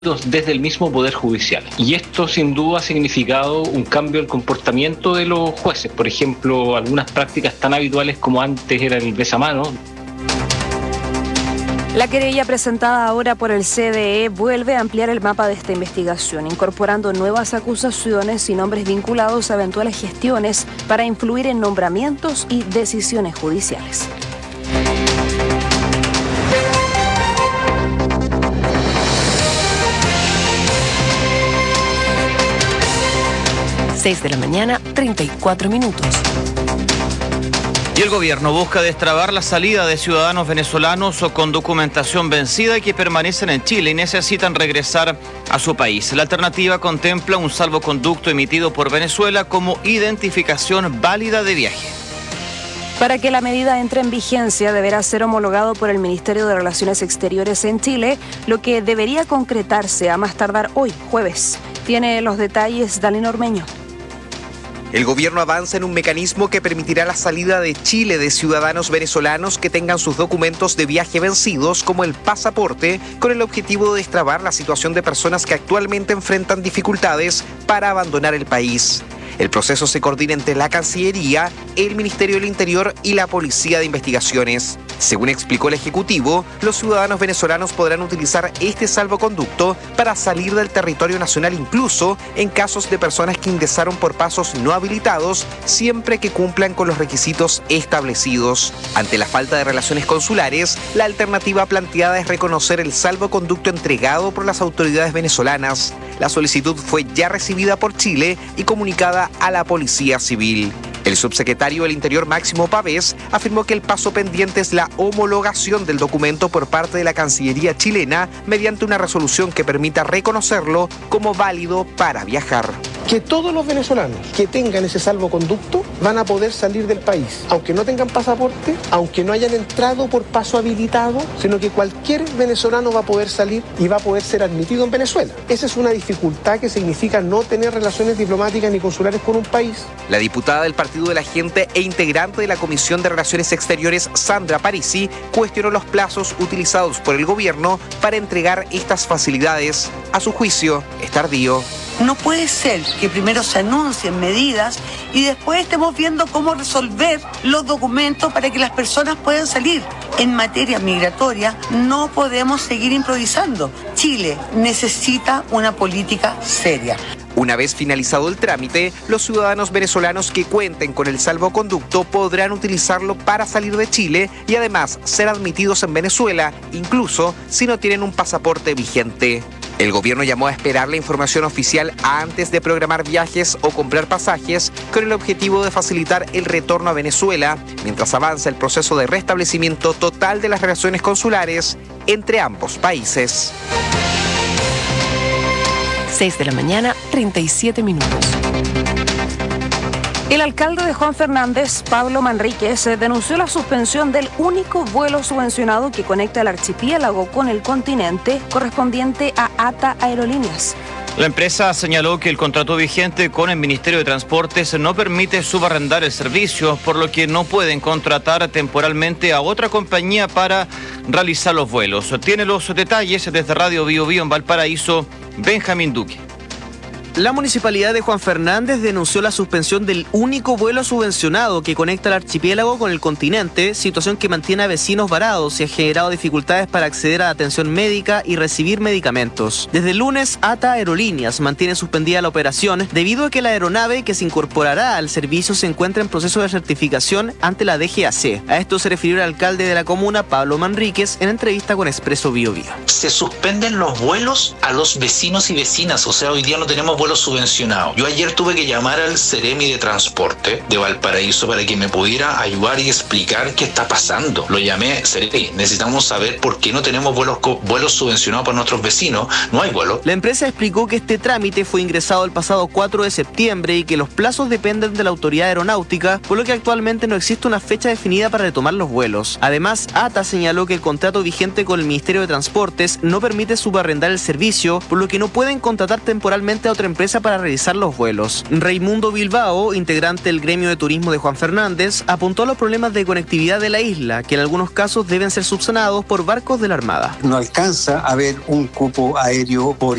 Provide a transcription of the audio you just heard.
desde el mismo Poder Judicial. Y esto sin duda ha significado un cambio del comportamiento de los jueces. Por ejemplo, algunas prácticas tan habituales como antes era el besamano. La querella presentada ahora por el CDE vuelve a ampliar el mapa de esta investigación, incorporando nuevas acusaciones y nombres vinculados a eventuales gestiones para influir en nombramientos y decisiones judiciales. Seis de la mañana, 34 minutos. Y el gobierno busca destrabar la salida de ciudadanos venezolanos o con documentación vencida y que permanecen en Chile y necesitan regresar a su país. La alternativa contempla un salvoconducto emitido por Venezuela como identificación válida de viaje. Para que la medida entre en vigencia, deberá ser homologado por el Ministerio de Relaciones Exteriores en Chile, lo que debería concretarse a más tardar hoy, jueves. Tiene los detalles Dalín Ormeño. El gobierno avanza en un mecanismo que permitirá la salida de Chile de ciudadanos venezolanos que tengan sus documentos de viaje vencidos, como el pasaporte, con el objetivo de destrabar la situación de personas que actualmente enfrentan dificultades para abandonar el país. El proceso se coordina entre la Cancillería, el Ministerio del Interior y la Policía de Investigaciones. Según explicó el Ejecutivo, los ciudadanos venezolanos podrán utilizar este salvoconducto para salir del territorio nacional, incluso en casos de personas que ingresaron por pasos no habilitados, siempre que cumplan con los requisitos establecidos. Ante la falta de relaciones consulares, la alternativa planteada es reconocer el salvoconducto entregado por las autoridades venezolanas. La solicitud fue ya recibida por Chile y comunicada a la Policía Civil. El subsecretario del Interior, Máximo Pavés, afirmó que el paso pendiente es la homologación del documento por parte de la Cancillería chilena mediante una resolución que permita reconocerlo como válido para viajar. Que todos los venezolanos que tengan ese salvoconducto van a poder salir del país, aunque no tengan pasaporte, aunque no hayan entrado por paso habilitado, sino que cualquier venezolano va a poder salir y va a poder ser admitido en Venezuela. Esa es una dificultad que significa no tener relaciones diplomáticas ni consulares con un país. La diputada del Partido de la Gente e integrante de la Comisión de Relaciones Exteriores, Sandra Parisi, cuestionó los plazos utilizados por el gobierno para entregar estas facilidades. A su juicio, es tardío. No puede ser que primero se anuncien medidas y después estemos viendo cómo resolver los documentos para que las personas puedan salir. En materia migratoria no podemos seguir improvisando. Chile necesita una política seria. Una vez finalizado el trámite, los ciudadanos venezolanos que cuenten con el salvoconducto podrán utilizarlo para salir de Chile y además ser admitidos en Venezuela, incluso si no tienen un pasaporte vigente. El gobierno llamó a esperar la información oficial antes de programar viajes o comprar pasajes, con el objetivo de facilitar el retorno a Venezuela, mientras avanza el proceso de restablecimiento total de las relaciones consulares entre ambos países. 6 de la mañana, 37 minutos. El alcalde de Juan Fernández, Pablo Manríquez, denunció la suspensión del único vuelo subvencionado que conecta el archipiélago con el continente, correspondiente a ATA Aerolíneas. La empresa señaló que el contrato vigente con el Ministerio de Transportes no permite subarrendar el servicio, por lo que no pueden contratar temporalmente a otra compañía para realizar los vuelos. Tiene los detalles desde Radio Bio Bio en Valparaíso, Benjamín Duque. La Municipalidad de Juan Fernández denunció la suspensión del único vuelo subvencionado que conecta el archipiélago con el continente, situación que mantiene a vecinos varados y ha generado dificultades para acceder a atención médica y recibir medicamentos. Desde el lunes, ATA Aerolíneas mantiene suspendida la operación debido a que la aeronave que se incorporará al servicio se encuentra en proceso de certificación ante la DGAC. A esto se refirió el alcalde de la comuna, Pablo Manríquez, en entrevista con Expreso Bio Bio. Se suspenden los vuelos a los vecinos y vecinas, o sea, hoy día no tenemos vuelos subvencionados. Yo ayer tuve que llamar al Ceremi de Transporte de Valparaíso para que me pudiera ayudar y explicar qué está pasando. Lo llamé, Ceremi, necesitamos saber por qué no tenemos vuelos subvencionados para nuestros vecinos. No hay vuelos. La empresa explicó que este trámite fue ingresado el pasado 4 de septiembre y que los plazos dependen de la autoridad aeronáutica, por lo que actualmente no existe una fecha definida para retomar los vuelos. Además, ATA señaló que el contrato vigente con el Ministerio de Transportes no permite subarrendar el servicio, por lo que no pueden contratar temporalmente a otra empresa para realizar los vuelos. Raimundo Bilbao, integrante del gremio de turismo de Juan Fernández, apuntó a los problemas de conectividad de la isla, que en algunos casos deben ser subsanados por barcos de la Armada. No alcanza a haber un cupo aéreo por